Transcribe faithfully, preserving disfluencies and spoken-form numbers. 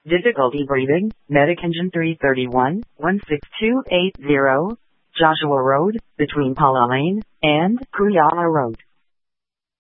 Difficulty breathing, Medic Engine three thirty-one, one six two eight zero, Joshua Road, between Paula Lane and Kuyala Road.